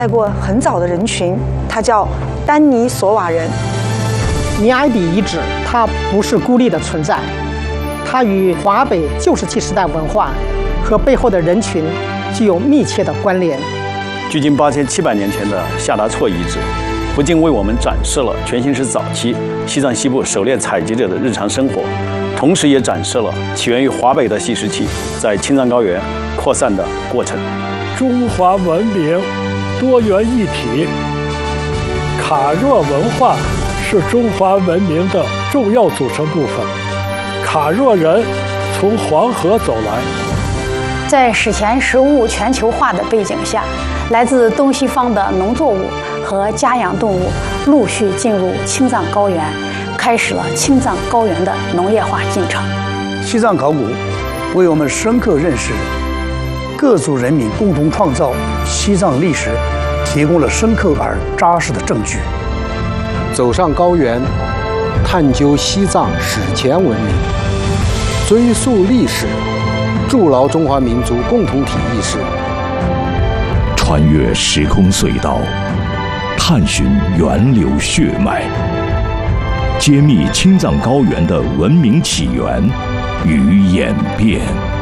待过很早的人群，他叫丹尼索瓦人。 尼埃底遗址它不是孤立的存在，它与华北旧石器时代文化和背后的人群具有密切的关联。 距今8700年前的夏达措遗址，不仅为我们展示了全新石早期西藏西部狩猎采集者的日常生活，同时也展示了起源于华北的细石器在青藏高原扩散的过程。 中华文明多元一体，卡若文化是中华文明的重要组成部分。卡若人从黄河走来， 在史前食物全球化的背景下，来自东西方的农作物和家养动物陆续进入青藏高原，开始了青藏高原的农业化进程。 西藏考古为我们深刻认识各族人民共同创造西藏历史提供了深刻而扎实的证据。 走上高原，探究西藏史前文明，追溯历史，筑牢中华民族共同体意识。 穿越时空隧道，探寻源流血脉，揭秘青藏高原的文明起源与演变。